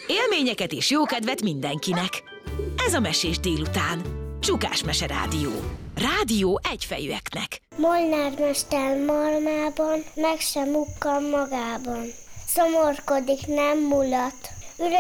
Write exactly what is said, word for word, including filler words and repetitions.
Élményeket és jókedvet mindenkinek. Ez a Mesés délután. Csukás Mese Rádió. Rádió egyfejűeknek. Molnár mester malmában, meg sem mukkan magában. Szomorkodik, nem mulat,